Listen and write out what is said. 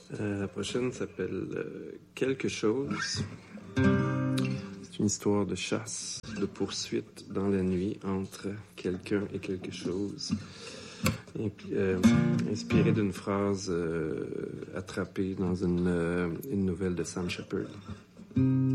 La prochaine s'appelle Quelque chose. C'est une histoire de chasse, de poursuite dans la nuit entre quelqu'un et quelque chose. Inspirée d'une phrase attrapée dans une nouvelle de Sam Shepard.